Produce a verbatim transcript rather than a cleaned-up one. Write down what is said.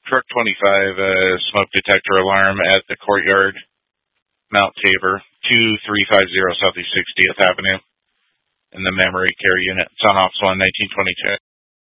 Truck twenty-five, uh, smoke detector alarm at the Courtyard, Mount Tabor, two three five zero Southeast sixtieth Avenue, in the memory care unit. It's on Ops one, nineteen twenty-two.